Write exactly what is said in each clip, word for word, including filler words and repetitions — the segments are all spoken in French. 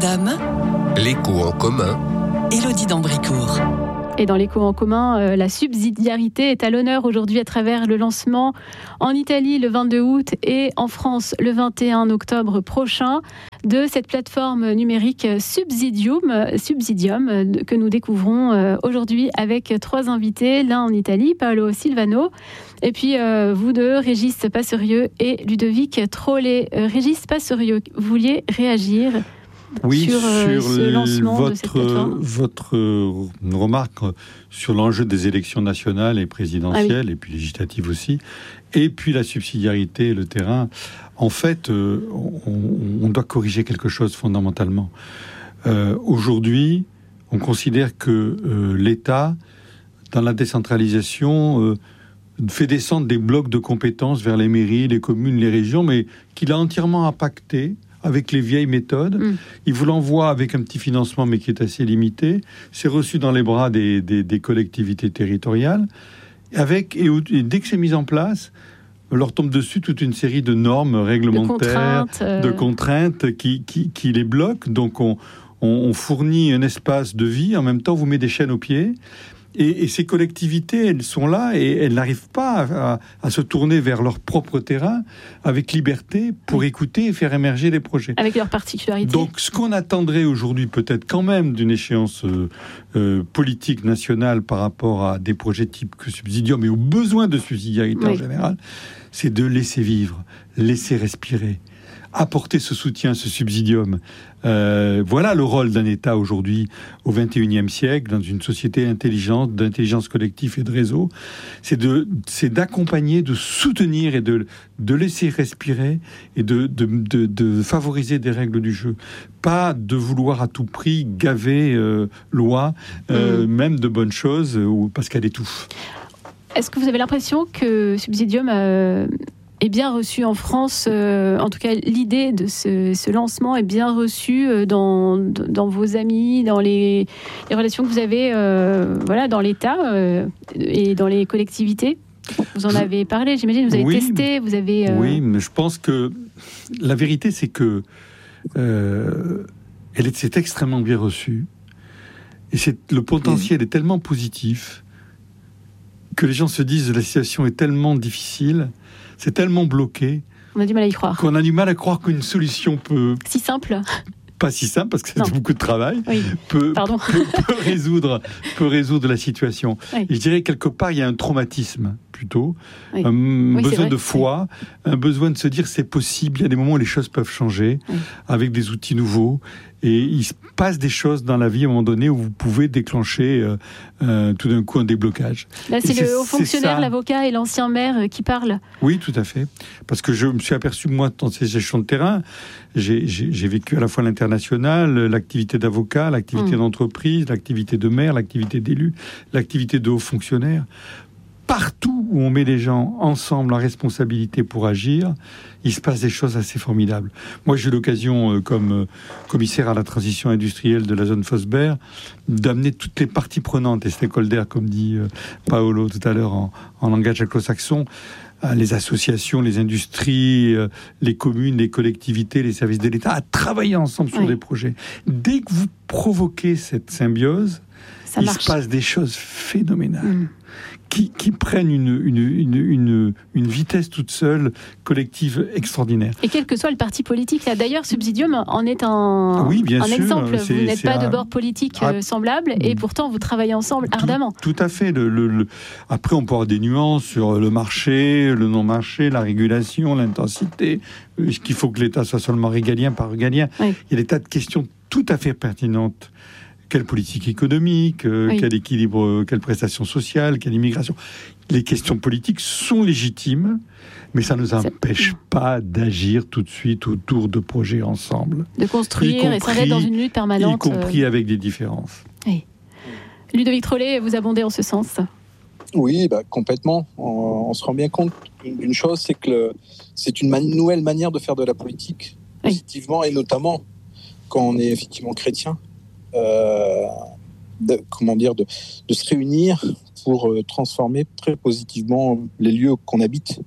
Radam, L'écho en commun, Élodie d'Ambricourt. Et dans l'écho en commun, euh, la subsidiarité est à l'honneur aujourd'hui à travers le lancement en Italie le vingt-deux août et en France le vingt et un octobre prochain de cette plateforme numérique Subsidium, Subsidium que nous découvrons euh, aujourd'hui avec trois invités, l'un en Italie, Paolo Silvano, et puis euh, vous deux, Régis Passerieux et Ludovic Trollet. Euh, Régis Passerieux, vous vouliez réagir ? Oui, sur, euh, sur ce le, lancement votre, de cette plateforme. votre euh, remarque sur l'enjeu des élections nationales et présidentielles, ah oui. et puis législatives aussi, et puis la subsidiarité et le terrain. En fait, euh, on, on doit corriger quelque chose fondamentalement. Euh, aujourd'hui, on considère que euh, l'État, dans la décentralisation, euh, fait descendre des blocs de compétences vers les mairies, les communes, les régions, mais qu'il a entièrement impacté avec les vieilles méthodes. Mmh. Il vous l'envoie avec un petit financement, mais qui est assez limité. C'est reçu dans les bras des, des, des collectivités territoriales. Avec, et, et dès que c'est mis en place, leur tombe dessus toute une série de normes réglementaires, de contraintes, euh... de contraintes qui, qui, qui les bloquent. Donc on, on, on fournit un espace de vie, en même temps on vous met des chaînes aux pieds. Et, et ces collectivités, elles sont là et elles n'arrivent pas à, à se tourner vers leur propre terrain avec liberté pour oui. écouter et faire émerger les projets. Avec leurs particularités. Donc, ce qu'on attendrait aujourd'hui, peut-être quand même d'une échéance euh, euh, politique nationale par rapport à des projets type que Subsidium et aux besoins de subsidiarité oui. en général, c'est de laisser vivre, laisser respirer, apporter ce soutien, ce subsidium. Euh, voilà le rôle d'un État aujourd'hui, au vingt et unième siècle, dans une société intelligente, d'intelligence collective et de réseau. C'est, de, c'est d'accompagner, de soutenir et de, de laisser respirer et de, de, de, de favoriser des règles du jeu. Pas de vouloir à tout prix gaver euh, loi, euh, mmh. même de bonnes choses, ou parce qu'elle étouffe. Est-ce que vous avez l'impression que Subsidium euh... est bien reçu en France, euh, en tout cas l'idée de ce, ce lancement est bien reçue dans, dans vos amis, dans les, les relations que vous avez euh, voilà, dans l'État euh, et dans les collectivités. Vous en je... avez parlé, j'imagine, vous avez oui, testé, vous avez... Euh... Oui, mais je pense que la vérité c'est que euh, elle est, c'est extrêmement bien reçu et c'est, le potentiel mmh. est tellement positif que les gens se disent la situation est tellement difficile, c'est tellement bloqué. On a du mal à y croire. Qu'on a du mal à croire qu'une solution peut... Si simple. Pas si simple, parce que c'est non. beaucoup de travail. Oui. Peut, peut, peut, résoudre, peut résoudre la situation. Oui. Et je dirais, quelque part, il y a un traumatisme, plutôt. Oui. Un oui, besoin de foi, oui. un besoin de se dire c'est possible. Il y a des moments où les choses peuvent changer, oui. avec des outils nouveaux. Et il se passe des choses dans la vie à un moment donné où vous pouvez déclencher euh, euh, tout d'un coup un déblocage. Là, c'est, c'est le haut fonctionnaire, l'avocat et l'ancien maire qui parlent. Oui, tout à fait. Parce que je me suis aperçu, moi, dans ces échelons de terrain, j'ai, j'ai, j'ai vécu à la fois l'international, l'activité d'avocat, l'activité mmh. d'entreprise, l'activité de maire, l'activité d'élu, l'activité de haut fonctionnaire. Partout où on met les gens ensemble en responsabilité pour agir, il se passe des choses assez formidables. Moi, j'ai eu l'occasion, euh, comme euh, commissaire à la transition industrielle de la zone Fosberg, d'amener toutes les parties prenantes, les stakeholders, comme dit euh, Paolo tout à l'heure en, en langage anglo-saxon, euh, les associations, les industries, euh, les communes, les collectivités, les services de l'État, à travailler ensemble sur oui. des projets. Dès que vous provoquez cette symbiose, Ça il marche. se passe des choses phénoménales. Mmh. Qui, qui prennent une, une, une, une, une vitesse toute seule, collective, extraordinaire. Et quel que soit le parti politique, là d'ailleurs, Subsidium en est un, oui, bien un sûr, exemple. C'est, vous n'êtes pas un... de bord politique ah, semblable, et pourtant vous travaillez ensemble tout, ardemment. Tout à fait. Le, le, le... Après, on peut avoir des nuances sur le marché, le non-marché, la régulation, l'intensité. Est-ce qu'il faut que l'État soit seulement régalien, pas régalien ? Oui. Il y a des tas de questions tout à fait pertinentes. Quelle politique économique, euh, oui. quel équilibre, euh, quelle prestation sociale, quelle immigration. Les questions politiques sont légitimes, mais ça ne nous empêche C'est... pas d'agir tout de suite autour de projets ensemble. De construire compris, et sans être dans une lutte permanente. Y compris euh... avec des différences. Oui. Ludovic Trollet, vous abondez en ce sens ? Oui, bah, complètement. On, on se rend bien compte d'une chose, c'est que le, c'est une man- nouvelle manière de faire de la politique, oui. positivement, et notamment quand on est effectivement chrétien. Euh, de, comment dire, de, de se réunir pour euh, transformer très positivement les lieux qu'on habite.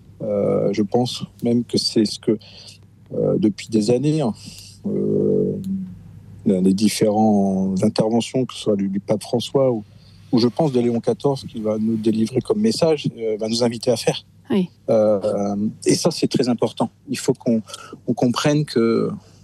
Euh, je pense même que c'est ce que, euh, depuis des années, euh, les différentes interventions, que ce soit du, du pape François ou, ou je pense de Léon quatorze, qui va nous délivrer comme message, euh, va nous inviter à faire. Oui. Euh, et ça, c'est très important. Il faut qu'on on comprenne que